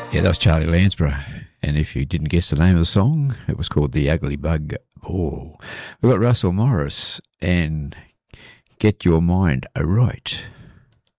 Yeah, that was Charlie Lansborough. And if you didn't guess the name of the song, it was called The Ugly Bug Ball. We've got Russell Morris and Get Your Mind Right.